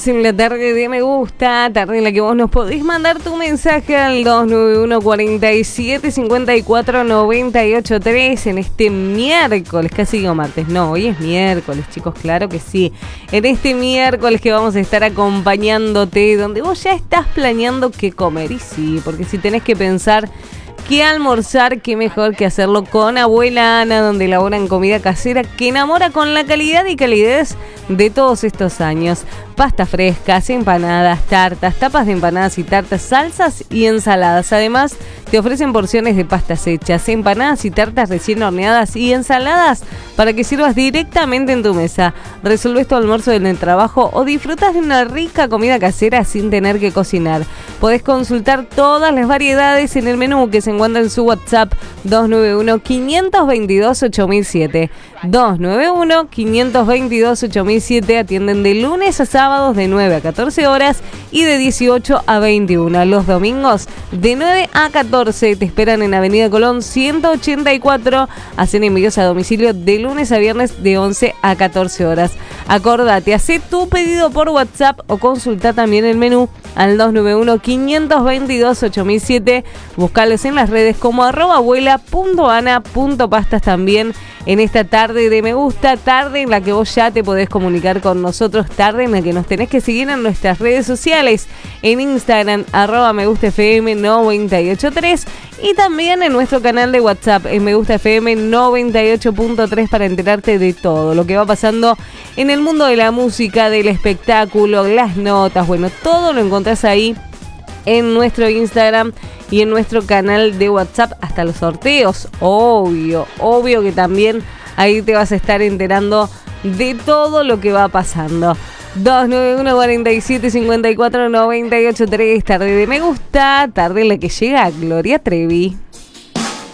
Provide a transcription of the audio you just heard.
En la tarde de Me Gusta, tarde en la que vos nos podés mandar tu mensaje al 291 47 54 98 3 en este miércoles, casi digo martes, no, hoy es miércoles, chicos, claro que sí. En este miércoles que vamos a estar acompañándote, donde vos ya estás planeando qué comer, y sí, porque si tenés que pensar qué almorzar, qué mejor que hacerlo con Abuela Ana, donde elaboran comida casera que enamora con la calidad y calidez de todos estos años. Pastas frescas, empanadas, tartas, tapas de empanadas y tartas, salsas y ensaladas. Además, te ofrecen porciones de pastas hechas, empanadas y tartas recién horneadas y ensaladas para que sirvas directamente en tu mesa. Resolvés tu almuerzo en el trabajo o disfrutas de una rica comida casera sin tener que cocinar. Podés consultar todas las variedades en el menú que se encuentra en su WhatsApp 291-522-8007. 291-522-8007. Atienden de lunes a sábados de 9 a 14 horas y de 18 a 21. Los domingos de 9 a 14 te esperan en Avenida Colón 184. Hacen envíos a domicilio de lunes a viernes de 11 a 14 horas. Acordate, hacé tu pedido por WhatsApp o consulta también el menú al 291-522-8007. Buscalos en las redes como @abuela.ana.pastas también en esta tarde de Me Gusta, tarde en la que vos ya te podés comunicar con nosotros, tarde en la que nos tenés que seguir en nuestras redes sociales, en Instagram, @megustafm983 y también en nuestro canal de WhatsApp, en Me Gusta FM 98.3 para enterarte de todo lo que va pasando en el mundo de la música, del espectáculo, las notas, bueno, todo lo encontrás ahí en nuestro Instagram y en nuestro canal de WhatsApp, hasta los sorteos, obvio que también ahí te vas a estar enterando de todo lo que va pasando. 291 47 54 98 3, tarde de Me Gusta, tarde en la que llega Gloria Trevi.